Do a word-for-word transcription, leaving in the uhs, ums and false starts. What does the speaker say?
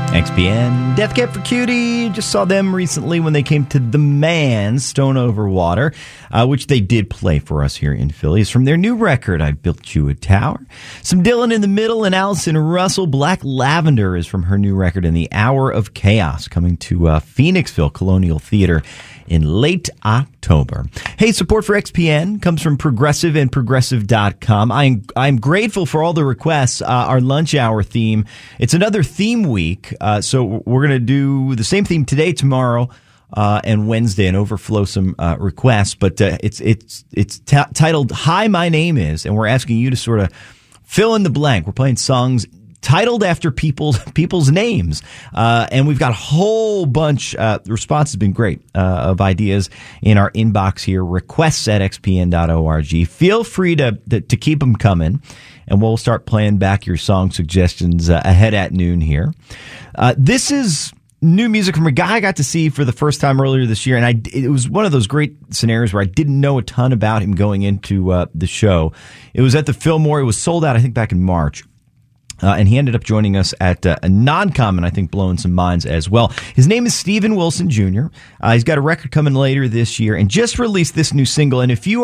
X P N, Death Cab for Cutie. Just saw them recently when they came to The Man, Stone Over Water, uh, which they did play for us here in Philly. It's from their new record, I Built You a Tower. Some Dylan in the Middle and Allison Russell. Black Lavender is from her new record, In the Hour of Chaos, coming to uh, Phoenixville Colonial Theater in late October. Hey, support for X P N comes from Progressive and Progressive dot com. I'm, I'm grateful for all the requests. Uh, our lunch hour theme, it's another theme week, uh, so we're going to do the same theme today, tomorrow, uh, and Wednesday, and overflow some uh, requests. But uh, it's it's it's t- titled Hi, My Name Is, and we're asking you to sort of fill in the blank. We're playing songs titled after people's people's names, uh, and we've got a whole bunch. Uh, the response has been great uh, of ideas in our inbox here. Requests at x p n dot org. Feel free to, to to keep them coming, and we'll start playing back your song suggestions uh, ahead at noon here. Uh, this is new music from a guy I got to see for the first time earlier this year, and I it was one of those great scenarios where I didn't know a ton about him going into uh, the show. It was at the Fillmore. It was sold out, I think, back in March. Uh, and he ended up joining us at uh, a non-common, I think, blowing some minds as well. His name is Steven Wilson Junior Uh, he's got a record coming later this year and just released this new single. And if you